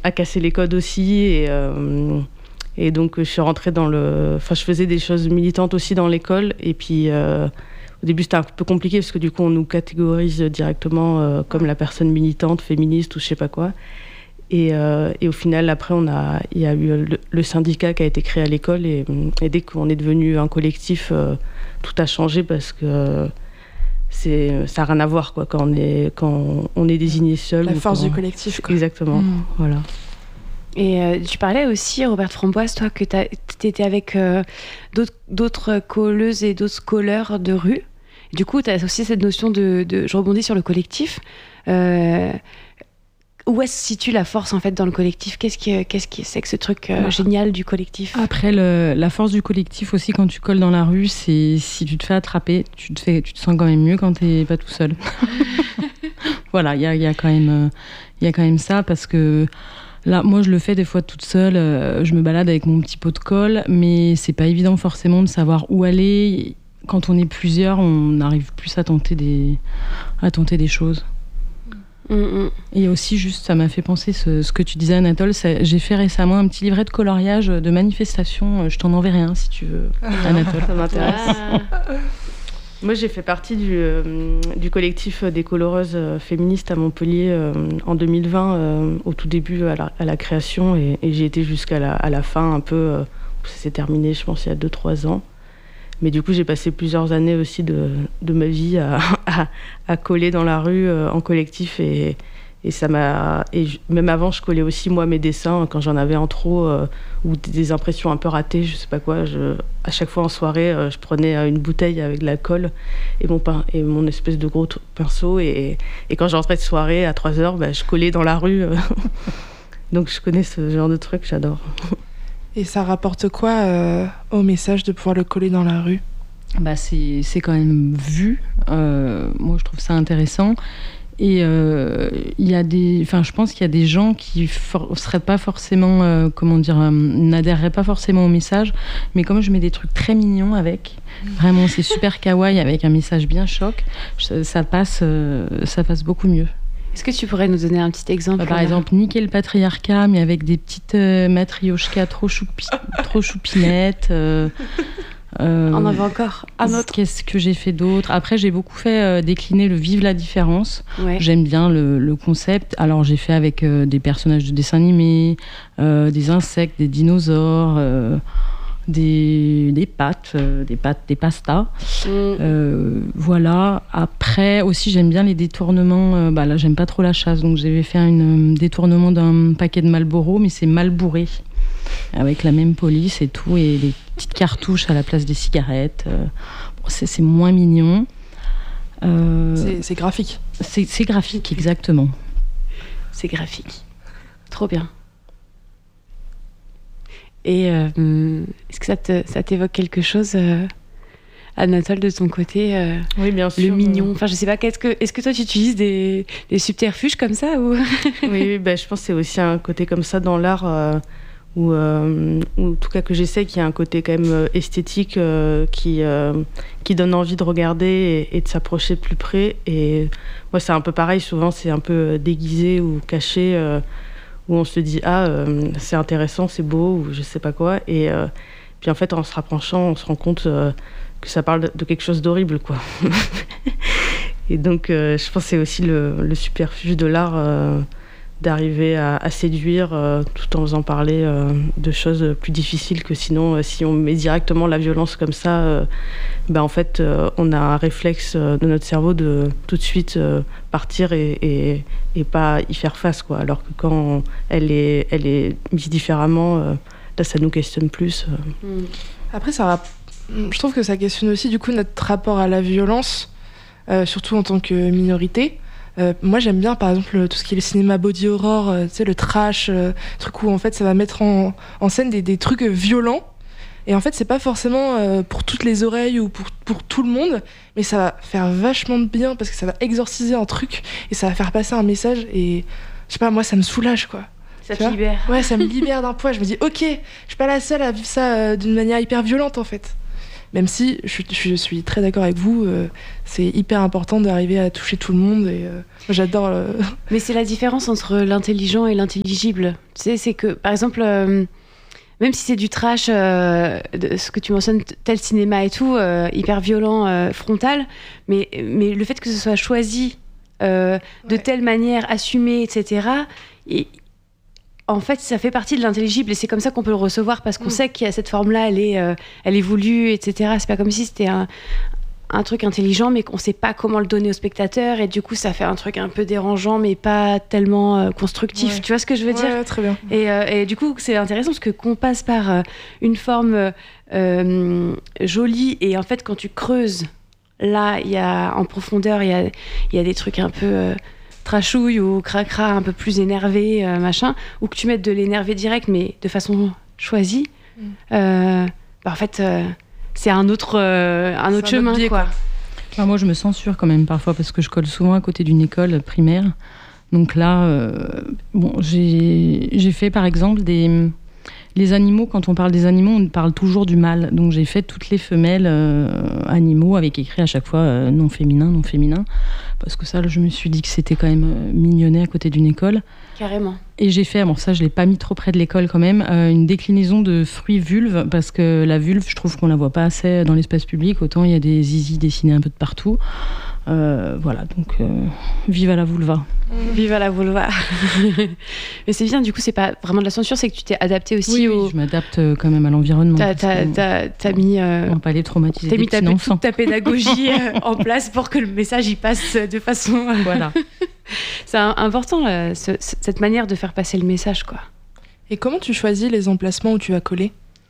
à casser les codes aussi. Et donc, je suis rentrée je faisais des choses militantes aussi dans l'école. Et puis, au début, c'était un peu compliqué parce que du coup, on nous catégorise directement comme la personne militante, féministe ou je sais pas quoi. Et au final, après, il y a eu le syndicat qui a été créé à l'école. Et dès qu'on est devenu un collectif, tout a changé parce que ça n'a rien à voir quoi, quand on est désigné seul. La force du collectif. Quoi. Exactement, voilà. Et tu parlais aussi, Robert Framboise, toi, que tu étais avec d'autres colleuses et d'autres colleurs de rue. Du coup, tu as aussi cette notion je rebondis sur le collectif. Où est-ce se situe la force en fait dans le collectif ? Qu'est-ce qui c'est que ce truc génial du collectif ? Après, la force du collectif aussi, quand tu colles dans la rue, c'est si tu te fais attraper, tu te sens quand même mieux quand t'es pas tout seul. Voilà, il y a quand même ça parce que là, moi, je le fais des fois toute seule. Je me balade avec mon petit pot de colle, mais c'est pas évident forcément de savoir où aller. Quand on est plusieurs, on arrive plus à tenter des choses. Et aussi, juste, ça m'a fait penser ce que tu disais, Anatole. J'ai fait récemment un petit livret de coloriage de manifestation. Je t'en enverrai un si tu veux, Anatole. Ça m'intéresse. Moi, j'ai fait partie du collectif des coloreuses féministes à Montpellier en 2020, au tout début, à la création, et j'ai été jusqu'à la fin, un peu. Ça s'est terminé, je pense, il y a 2-3 ans. Mais du coup, j'ai passé plusieurs années aussi de ma vie à coller dans la rue en collectif. Et ça m'a... même avant, je collais aussi, moi, mes dessins quand j'en avais en trop ou des impressions un peu ratées, je sais pas quoi. À chaque fois en soirée, je prenais une bouteille avec de la colle et mon espèce de gros pinceau. Et quand je rentrais de soirée à 3h, je collais dans la rue. Donc, je connais ce genre de truc, j'adore. Et ça rapporte quoi au message de pouvoir le coller dans la rue ? C'est quand même vu. Moi, je trouve ça intéressant. Et je pense qu'il y a des gens qui seraient pas forcément, n'adhéreraient pas forcément au message. Mais comme je mets des trucs très mignons avec, vraiment, c'est super kawaii avec un message bien choc, ça passe beaucoup mieux. Est-ce que tu pourrais nous donner un petit exemple ? Par exemple, niquer le patriarcat, mais avec des petites matrioshkas trop choupinettes. On en veut encore un autre. Qu'est-ce que j'ai fait d'autre ? Après, j'ai beaucoup fait décliner le Vive la différence. Ouais. J'aime bien le concept. Alors, j'ai fait avec des personnages de dessins animés, des insectes, des dinosaures... des pâtes, des pastas. Voilà. Après, aussi, j'aime bien les détournements. Là, j'aime pas trop la chasse, donc j'avais fait un détournement d'un paquet de Marlboro, mais c'est mal bourré, avec la même police et tout, et des petites cartouches à la place des cigarettes. C'est moins mignon. C'est graphique. C'est graphique, exactement. C'est graphique. Trop bien. Et est-ce que ça t'évoque quelque chose, Anatole, de ton côté Oui, bien sûr. Le mignon. Enfin, je sais pas. Est-ce que toi, tu utilises des subterfuges comme ça ou... Oui, je pense que c'est aussi un côté comme ça dans l'art, ou en tout cas que j'essaie, qu'il y a un côté quand même esthétique qui donne envie de regarder et de s'approcher de plus près. Et moi, c'est un peu pareil. Souvent, c'est un peu déguisé ou caché. Où on se dit c'est intéressant, c'est beau, ou je sais pas quoi, et puis en fait en se rapprochant on se rend compte que ça parle de quelque chose d'horrible quoi. Et donc je pense que c'est aussi le superfuge de l'art, d'arriver à séduire tout en faisant parler de choses plus difficiles que sinon si on met directement la violence comme ça, en fait on a un réflexe de notre cerveau de tout de suite partir et pas y faire face quoi, alors que quand elle est mise différemment, là ça nous questionne plus. Après je trouve que ça questionne aussi du coup notre rapport à la violence, surtout en tant que minorité. Moi j'aime bien par exemple tout ce qui est le cinéma body horror, tu sais, le trash, truc où en fait ça va mettre en scène des trucs violents, et en fait c'est pas forcément pour toutes les oreilles ou pour tout le monde, mais ça va faire vachement de bien parce que ça va exorciser un truc et ça va faire passer un message, et je sais pas, moi ça me soulage quoi. Ça te libère. Ouais, ça me libère d'un poids. Je me dis ok, je suis pas la seule à vivre ça d'une manière hyper violente en fait. même si je suis très d'accord avec vous, c'est hyper important d'arriver à toucher tout le monde et j'adore. Mais c'est la différence entre l'intelligent et l'intelligible. Tu sais, c'est que, par exemple, même si c'est du trash, ce que tu mentionnes, tel cinéma et tout, hyper violent, frontal, mais le fait que ce soit choisi de telle manière, assumé, etc., et, en fait, ça fait partie de l'intelligible et c'est comme ça qu'on peut le recevoir parce qu'on sait qu'il y a cette forme-là, elle est voulue, etc. C'est pas comme si c'était un truc intelligent mais qu'on sait pas comment le donner au spectateur et du coup ça fait un truc un peu dérangeant mais pas tellement constructif. Tu vois ce que je veux dire ? Ouais, très bien. Et du coup, c'est intéressant parce que qu'on passe par une forme jolie et en fait, quand tu creuses, là, il y a en profondeur, il y a des trucs un peu trashouille ou cracra un peu plus énervé, machin, ou que tu mettes de l'énervé direct mais de façon choisie, en fait c'est un autre chemin, biais, quoi. Enfin, moi je me censure quand même parfois parce que je colle souvent à côté d'une école primaire, donc là j'ai fait par exemple les animaux. Quand on parle des animaux, on parle toujours du mâle. Donc j'ai fait toutes les femelles animaux avec écrit à chaque fois non féminin. Parce que ça, je me suis dit que c'était quand même mignonnet à côté d'une école. Carrément. Et j'ai fait, bon ça je l'ai pas mis trop près de l'école quand même, une déclinaison de fruits vulve. Parce que la vulve, je trouve qu'on la voit pas assez dans l'espace public. Autant il y a des zizis dessinés un peu de partout. Voilà, donc vive à la vulva. Vive à la vulva. Mais c'est bien, du coup, c'est pas vraiment de la censure, c'est que tu t'es adapté aussi oui, je m'adapte quand même à l'environnement. T'as mis... on va pas les traumatiser des petits enfants. Toute ta pédagogie en place pour que le message y passe de façon... Voilà. C'est important, là, cette manière de faire passer le message, quoi. Et comment tu choisis les emplacements où tu vas coller ?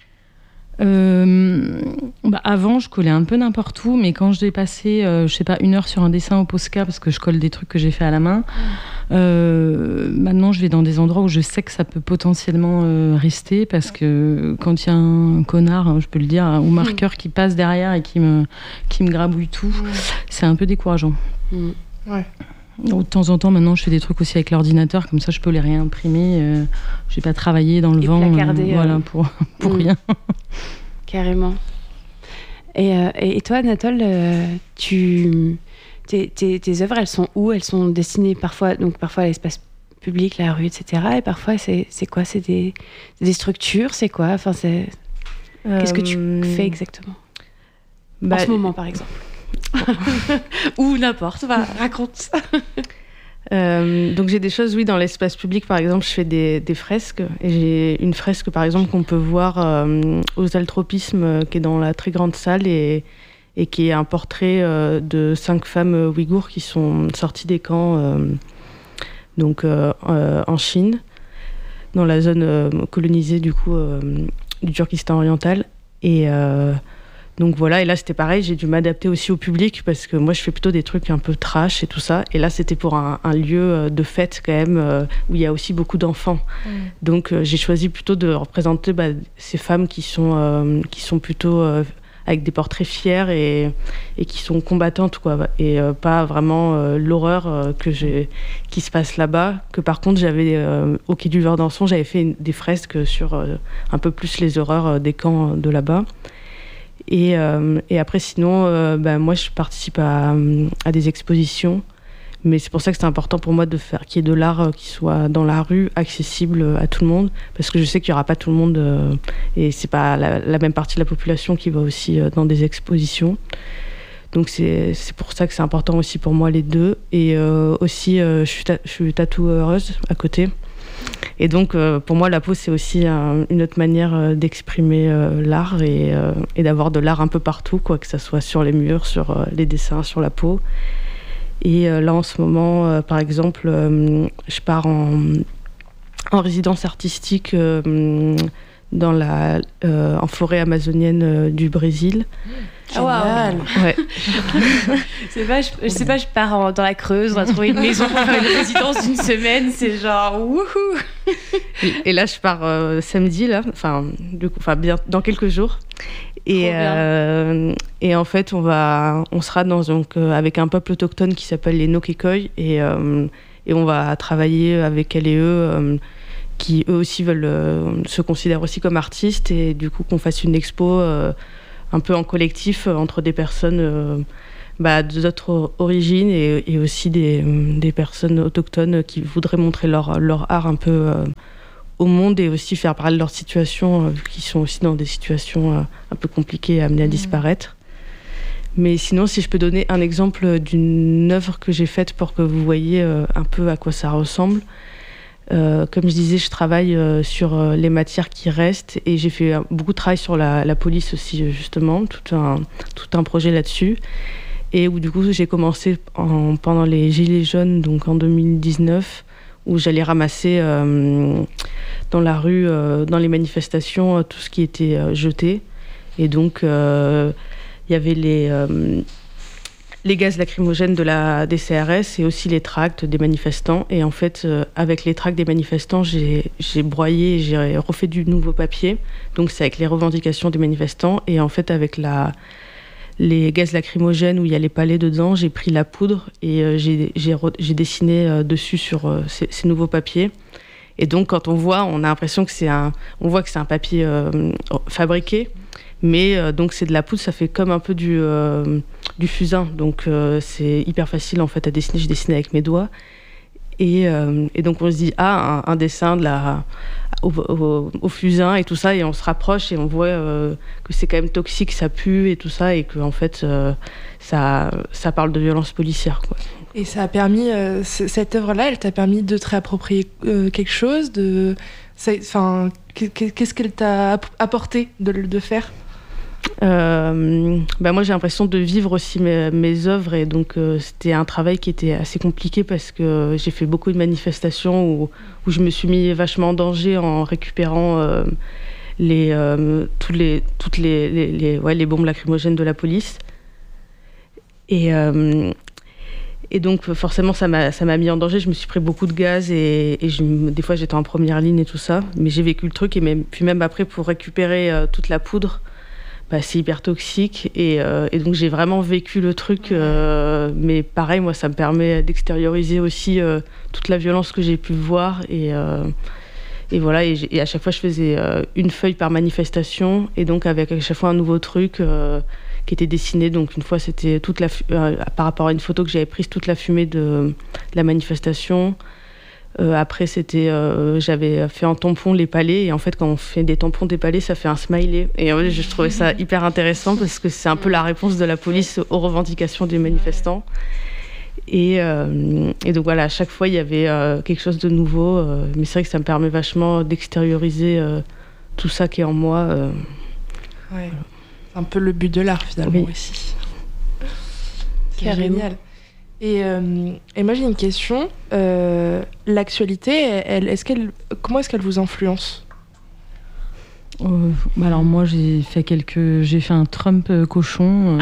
Avant je collais un peu n'importe où, mais quand j'ai passé je sais pas 1 heure sur un dessin au Posca parce que je colle des trucs que j'ai fait à la main, maintenant je vais dans des endroits où je sais que ça peut potentiellement rester parce que quand il y a un connard, je peux le dire, ou marqueur qui passe derrière et qui me grabouille tout, c'est un peu décourageant. Ouais. De temps en temps, maintenant, je fais des trucs aussi avec l'ordinateur, comme ça, je peux les réimprimer. Je vais pas travailler dans le vent, voilà, pour rien. Carrément. Et toi, Anatole, tes œuvres, elles sont où ? Elles sont destinées parfois à l'espace public, la rue, etc. Et parfois, c'est quoi ? C'est des structures ? C'est quoi ? Enfin, qu'est-ce que tu fais exactement ? En ce moment, par exemple. Ou n'importe, raconte. Donc j'ai des choses, oui, dans l'espace public, par exemple, je fais des fresques. Et j'ai une fresque, par exemple, qu'on peut voir aux Altropismes, qui est dans la très grande salle et qui est un portrait de 5 femmes ouïghours qui sont sorties des camps en Chine, dans la zone colonisée du coup du Turkestan oriental. Et donc voilà, et là c'était pareil, j'ai dû m'adapter aussi au public parce que moi je fais plutôt des trucs un peu trash et tout ça. Et là c'était pour un lieu de fête quand même où il y a aussi beaucoup d'enfants. Donc j'ai choisi plutôt de représenter ces femmes qui sont plutôt avec des portraits fiers et qui sont combattantes, quoi. Et pas vraiment l'horreur qui se passe là-bas. Que par contre j'avais au Quai du Verdançon, j'avais fait des fresques sur un peu plus les horreurs des camps de là-bas. Et après, sinon, moi, je participe à des expositions. Mais c'est pour ça que c'est important pour moi de faire qu'il y ait de l'art qui soit dans la rue, accessible à tout le monde. Parce que je sais qu'il n'y aura pas tout le monde. Et c'est pas la même partie de la population qui va aussi dans des expositions. Donc c'est pour ça que c'est important aussi pour moi les deux. Et aussi, je suis tatoueuse à côté. Et donc, pour moi, la peau, c'est aussi une autre manière d'exprimer l'art et d'avoir de l'art un peu partout, quoi, que ça soit sur les murs, sur les dessins, sur la peau. Et là, en ce moment, par exemple, je pars en résidence artistique en forêt amazonienne du Brésil. Génial. Ouais. Je sais pas, je pars dans la Creuse, on va trouver une maison pour faire une résidence d'une semaine, c'est genre wouhou. Et là, je pars samedi, là, bien dans quelques jours. Et en fait, on sera avec un peuple autochtone qui s'appelle les Nokekoi et on va travailler avec elle et eux. Qui eux aussi se considèrent aussi comme artistes et du coup qu'on fasse une expo un peu en collectif entre des personnes d'autres origines et aussi des personnes autochtones qui voudraient montrer leur art un peu au monde et aussi faire parler de leur situation, qui sont aussi dans des situations un peu compliquées amenées à disparaître. Mais sinon, si je peux donner un exemple d'une œuvre que j'ai faite pour que vous voyez un peu à quoi ça ressemble. Comme je disais, je travaille sur les matières qui restent et j'ai fait beaucoup de travail sur la police aussi, justement, tout un projet là-dessus. Et où du coup, j'ai commencé pendant les Gilets jaunes, donc en 2019, où j'allais ramasser dans la rue, dans les manifestations, tout ce qui était jeté. Et donc, il y avait les gaz lacrymogènes des CRS et aussi les tracts des manifestants. Et en fait, avec les tracts des manifestants, j'ai broyé et j'ai refait du nouveau papier. Donc, c'est avec les revendications des manifestants. Et en fait, avec les gaz lacrymogènes où il y a les palets dedans, j'ai pris la poudre et j'ai dessiné dessus sur ces nouveaux papiers. Et donc, quand on voit, on a l'impression que c'est un papier fabriqué. Mais donc c'est de la poudre, ça fait comme un peu du fusain, donc c'est hyper facile en fait à dessiner. Je dessine avec mes doigts et donc on se dit un dessin au fusain et tout ça, et on se rapproche et on voit que c'est quand même toxique, ça pue et tout ça, et que en fait ça parle de violence policière, quoi. Et ça a permis, cette œuvre-là, elle t'a permis de te réapproprier quelque chose, qu'est-ce qu'elle t'a apporté de faire? Moi j'ai l'impression de vivre aussi mes œuvres, et donc c'était un travail qui était assez compliqué parce que j'ai fait beaucoup de manifestations où je me suis mis vachement en danger en récupérant les bombes lacrymogènes de la police, et donc forcément ça m'a mis en danger. Je me suis pris beaucoup de gaz et des fois j'étais en première ligne et tout ça, mais j'ai vécu le truc, et même après pour récupérer toute la poudre, c'est hyper toxique, et donc j'ai vraiment vécu le truc, mais pareil, moi ça me permet d'extérioriser aussi toute la violence que j'ai pu voir, et voilà, et à chaque fois je faisais une feuille par manifestation, et donc avec à chaque fois un nouveau truc qui était dessiné. Donc une fois c'était par rapport à une photo que j'avais prise, toute la fumée de la manifestation. Après, j'avais fait en tampon les palets, et en fait, quand on fait des tampons des palets, ça fait un smiley. Et en fait, je trouvais ça hyper intéressant parce que c'est un peu la réponse de la police aux revendications des manifestants. Et donc voilà, à chaque fois, il y avait quelque chose de nouveau. Mais c'est vrai que ça me permet vachement d'extérioriser tout ça qui est en moi. Ouais. C'est un peu le but de l'art, finalement, aussi. C'est génial. Et moi j'ai une question. L'actualité, comment est-ce qu'elle vous influence? Alors moi j'ai fait un Trump cochon,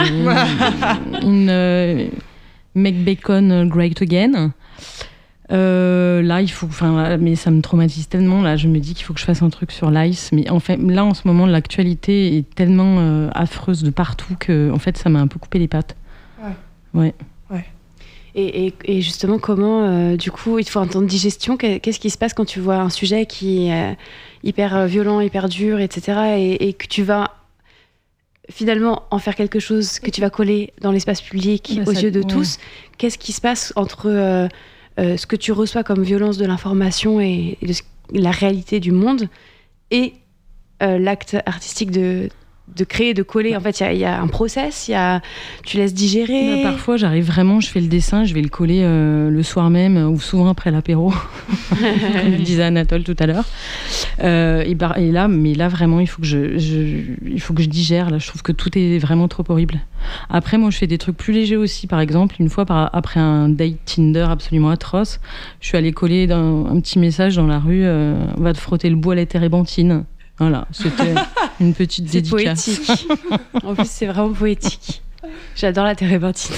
une Make Bacon Great Again. Là mais ça me traumatise tellement. Là je me dis qu'il faut que je fasse un truc sur l'ICE, mais en fait là en ce moment l'actualité est tellement affreuse de partout que en fait ça m'a un peu coupé les pattes. Ouais. Et justement, comment, du coup, il te faut un temps de digestion. Qu'est-ce qui se passe quand tu vois un sujet qui est hyper violent, hyper dur, etc., et que tu vas finalement en faire quelque chose que tu vas coller dans l'espace public aux yeux de tous? Qu'est-ce qui se passe entre ce que tu reçois comme violence de l'information et la réalité du monde et l'acte artistique de créer, de coller? En fait, il y a un process, tu laisses digérer. Parfois, j'arrive vraiment, je fais le dessin, je vais le coller le soir même ou souvent après l'apéro, comme disait Anatole tout à l'heure. Et là, vraiment, il faut que je digère. Là, je trouve que tout est vraiment trop horrible. Après, moi, je fais des trucs plus légers aussi. Par exemple, une fois, après un date Tinder absolument atroce, je suis allée coller un petit message dans la rue, va te frotter le bois à la térébenthine. Voilà, c'était une petite dédicace. C'est poétique. En plus, c'est vraiment poétique. J'adore la térébenthine.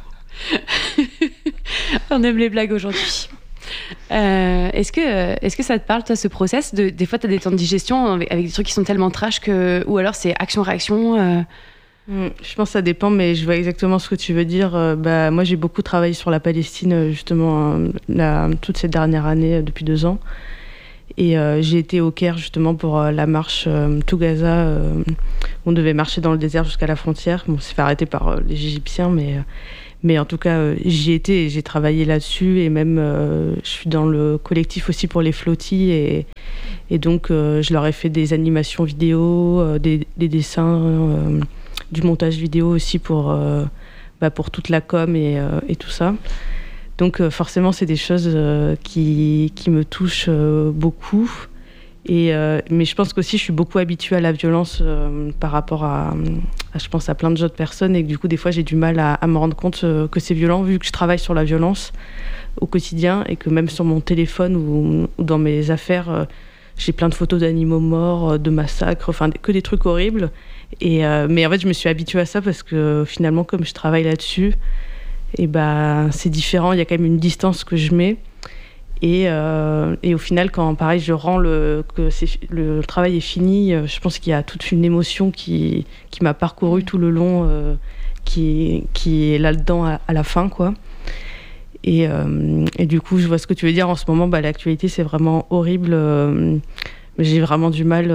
On aime les blagues aujourd'hui. Est-ce que ça te parle, toi, ce process des fois, tu as des temps de digestion avec des trucs qui sont tellement trash ou alors c'est action-réaction Je pense que ça dépend, mais je vois exactement ce que tu veux dire. Moi, j'ai beaucoup travaillé sur la Palestine, justement, toute cette dernière année, depuis 2 ans. Et j'ai été au Caire justement pour la marche To Gaza On devait marcher dans le désert jusqu'à la frontière. Bon, on s'est fait arrêter par les Égyptiens, mais en tout cas, j'y étais et j'ai travaillé là-dessus. Et même, je suis dans le collectif aussi pour les flottis. Et donc, je leur ai fait des animations vidéo, des dessins, du montage vidéo aussi pour toute la com et tout ça. Donc, forcément, c'est des choses qui me touchent beaucoup. Mais je pense qu'aussi je suis beaucoup habituée à la violence par rapport à je pense à plein d'autres personnes, et que du coup des fois j'ai du mal à me rendre compte que c'est violent, vu que je travaille sur la violence au quotidien, et que même sur mon téléphone ou dans mes affaires j'ai plein de photos d'animaux morts, de massacres, enfin que des trucs horribles, mais en fait je me suis habituée à ça parce que finalement comme je travaille là-dessus, et c'est différent, il y a quand même une distance que je mets. Et au final, quand pareil, je rends que le travail est fini, je pense qu'il y a toute une émotion qui m'a parcouru tout le long, qui est là-dedans à la fin, quoi. Et du coup, je vois ce que tu veux dire. En ce moment, l'actualité, c'est vraiment horrible. J'ai vraiment du mal.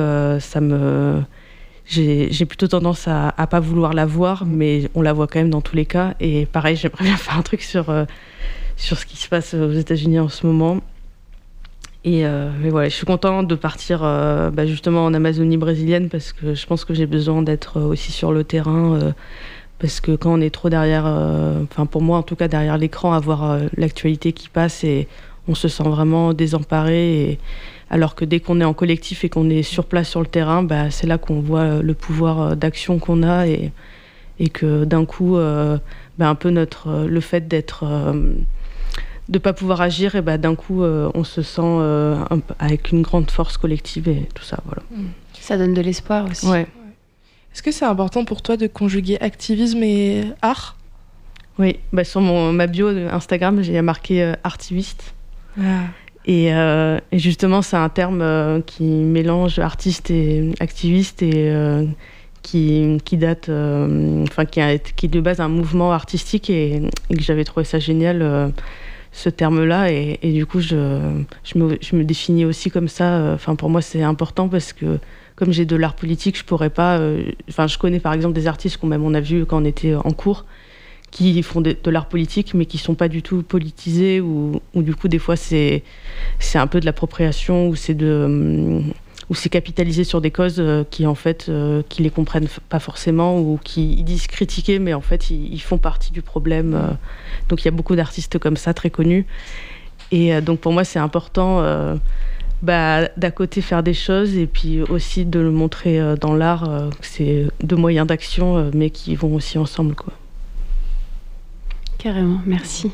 J'ai plutôt tendance à pas vouloir la voir, mais on la voit quand même dans tous les cas. Et pareil, j'aimerais bien faire un truc sur ce qui se passe aux États-Unis en ce moment. Mais voilà, je suis contente de partir justement en Amazonie brésilienne, parce que je pense que j'ai besoin d'être aussi sur le terrain, parce que quand on est trop derrière, pour moi en tout cas derrière l'écran, à voir l'actualité qui passe, et on se sent vraiment désemparé, alors que dès qu'on est en collectif et qu'on est sur place sur le terrain, c'est là qu'on voit le pouvoir d'action qu'on a, et que d'un coup un peu le fait d'être de pas pouvoir agir, et d'un coup on se sent avec une grande force collective et tout ça, voilà. Ça donne de l'espoir aussi. Ouais. Est-ce que c'est important pour toi de conjuguer activisme et art ? Oui, sur ma bio Instagram, j'ai marqué artiviste. Et justement, c'est un terme qui mélange artiste et activiste, et qui date, qui est de base un mouvement artistique, et que j'avais trouvé ça génial, ce terme-là, et du coup je me définis aussi comme ça. Pour moi c'est important, parce que comme j'ai de l'art politique, je pourrais pas, je connais par exemple des artistes qu'on même on a vu quand on était en cours, qui font de l'art politique mais qui sont pas du tout politisés, ou du coup des fois c'est un peu de l'appropriation, ou c'est capitalisé sur des causes qui en fait qui les comprennent pas forcément, ou qui ils disent critiquer, mais en fait ils font partie du problème. Donc il y a beaucoup d'artistes comme ça très connus, et donc pour moi c'est important d'à côté faire des choses, et puis aussi de le montrer dans l'art, que c'est deux moyens d'action mais qui vont aussi ensemble, quoi. Carrément, merci.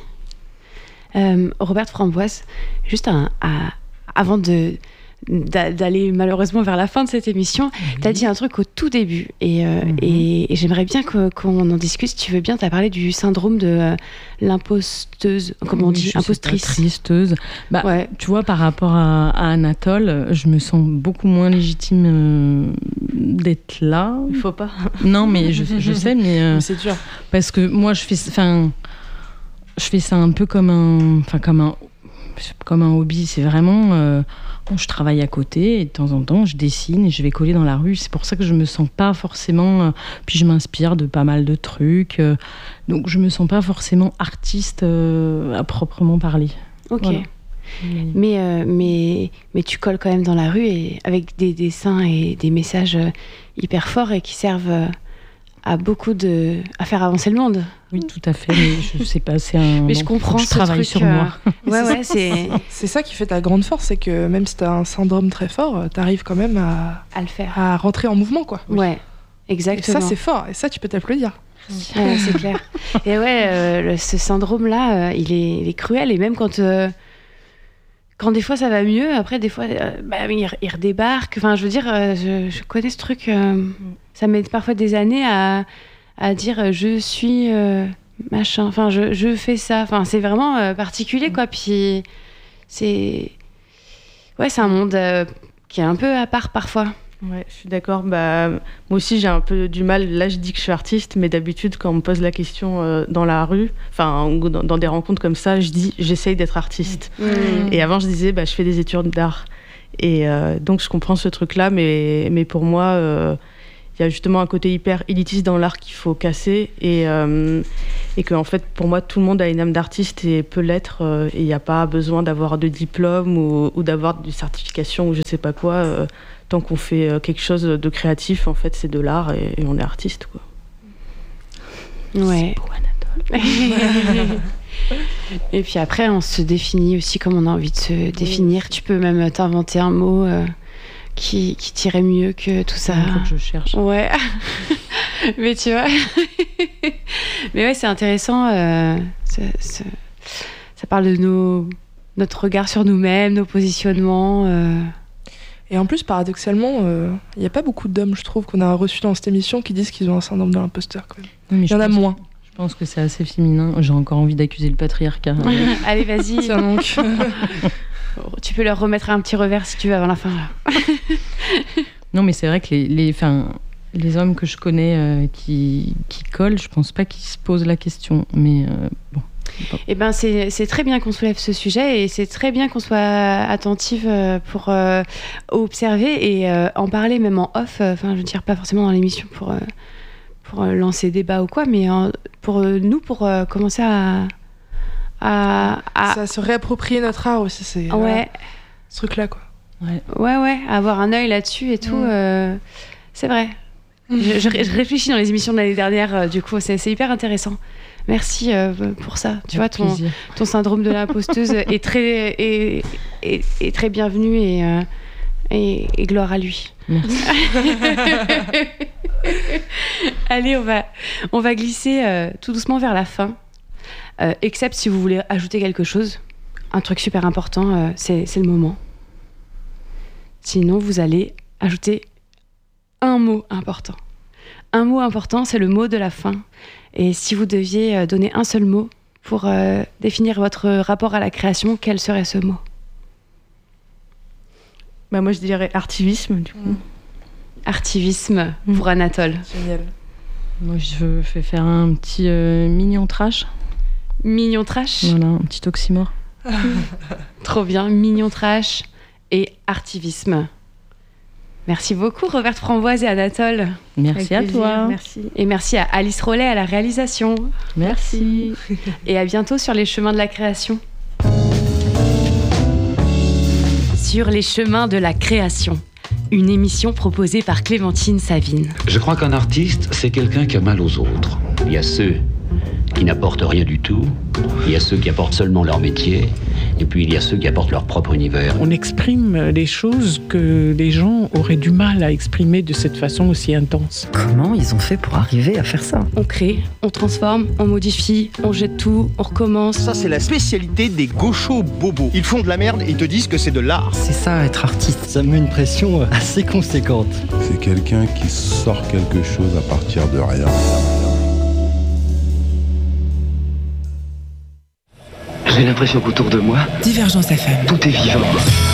Robert Framboise, juste avant d'aller malheureusement vers la fin de cette émission, tu as dit un truc au tout début, et j'aimerais bien qu'on en discute. Si tu veux bien, tu as parlé du syndrome de l'imposteuse, comment on dit, impostrice. Tristeuse. Ouais. Tu vois, par rapport à Anatole, je me sens beaucoup moins légitime d'être là. Il faut pas. Non, mais je sais, mais c'est dur. Parce que moi, je fais ça un peu comme un hobby. C'est vraiment... je travaille à côté, et de temps en temps, je dessine et je vais coller dans la rue. C'est pour ça que je me sens pas forcément... puis je m'inspire de pas mal de trucs. Donc je me sens pas forcément artiste à proprement parler. Ok. Voilà. Mais tu colles quand même dans la rue, et avec des dessins et des messages hyper forts, et qui servent à faire avancer le monde. Oui, tout à fait. Mais je sais pas, c'est un... Mais je comprends je travaille truc, sur moi. Ouais, C'est ça qui fait ta grande force, c'est que même si t'as un syndrome très fort, t'arrives quand même à le faire, à rentrer en mouvement, quoi. Ouais, exactement. Et ça, c'est fort, et ça, tu peux t'applaudir. Ouais, c'est clair. Et ouais, ce syndrome-là, il est cruel, et même quand des fois ça va mieux, après des fois il redébarque. Enfin, je veux dire, je connais ce truc. Ça met parfois des années à dire je suis machin. Enfin, je fais ça. Enfin, c'est vraiment particulier, quoi. Puis c'est un monde qui est un peu à part parfois. Ouais, je suis d'accord. Moi aussi, j'ai un peu du mal. Là, je dis que je suis artiste, mais d'habitude, quand on me pose la question dans la rue, ou dans des rencontres comme ça, je dis j'essaye d'être artiste. Et avant, je disais je fais des études d'art. Et donc, je comprends ce truc-là, mais pour moi, il y a justement un côté hyper élitiste dans l'art qu'il faut casser et que en fait pour moi tout le monde a une âme d'artiste et peut l'être et il n'y a pas besoin d'avoir de diplôme ou d'avoir de certification ou je sais pas quoi tant qu'on fait quelque chose de créatif en fait c'est de l'art et on est artiste quoi. Ouais. Et puis après on se définit aussi comme on a envie de se définir. Tu peux même t'inventer un mot qui tirait mieux que tout ça. Il faut que je cherche. Ouais. Mais tu vois. Mais ouais, c'est intéressant. Ça parle de notre regard sur nous-mêmes, nos positionnements. Et en plus, paradoxalement, il n'y a pas beaucoup d'hommes, je trouve, qu'on a reçus dans cette émission qui disent qu'ils ont un syndrome de l'imposteur. Quand même. Oui, mais il y en a moins. Je pense que c'est assez féminin. J'ai encore envie d'accuser le patriarcat. Allez, vas-y. Ça manque. Tu peux leur remettre un petit revers si tu veux avant la fin. Là. Non, mais c'est vrai que les hommes que je connais qui collent, je pense pas qu'ils se posent la question. Mais bon. Eh ben, c'est très bien qu'on soulève ce sujet et c'est très bien qu'on soit attentive pour observer et en parler même en off. Enfin, je veux dire pas forcément dans l'émission pour lancer débat ou quoi, mais pour nous, pour commencer à se réapproprier notre art aussi, c'est ce truc-là, quoi. Ouais, avoir un œil là-dessus et tout, c'est vrai. Je réfléchis dans les émissions de l'année dernière, du coup, c'est hyper intéressant. Merci pour ça. Tu vois, ton syndrome de l'imposteuse est très bienvenu et gloire à lui. Merci. Allez, on va glisser tout doucement vers la fin. Except si vous voulez ajouter quelque chose, un truc super important, c'est le moment. Sinon, vous allez ajouter un mot important. Un mot important, c'est le mot de la fin. Et si vous deviez donner un seul mot pour définir votre rapport à la création, quel serait ce mot ? Bah moi, je dirais artivisme, du coup. Artivisme pour Anatole. Génial. Moi, je vais faire un petit mignon trash. Mignon trash. Voilà, un petit oxymore. Trop bien, mignon trash et artivisme. Merci beaucoup Robert Framboise et Anatole. Merci à toi. Merci. Et merci à Alice Rollet à la réalisation. Merci. Et à bientôt sur les chemins de la création. Sur les chemins de la création. Une émission proposée par Clémentine Savine. Je crois qu'un artiste, c'est quelqu'un qui a mal aux autres. Il y a ceux qui n'apportent rien du tout, il y a ceux qui apportent seulement leur métier, et puis il y a ceux qui apportent leur propre univers. On exprime les choses que les gens auraient du mal à exprimer de cette façon aussi intense. Comment ils ont fait pour arriver à faire ça ? On crée, on transforme, on modifie, on jette tout, on recommence. Ça, c'est la spécialité des gauchos bobos. Ils font de la merde et ils te disent que c'est de l'art. C'est ça, être artiste. Ça me met une pression assez conséquente. C'est quelqu'un qui sort quelque chose à partir de rien. J'ai l'impression qu'autour de moi, Divergence FM. tout est vivant.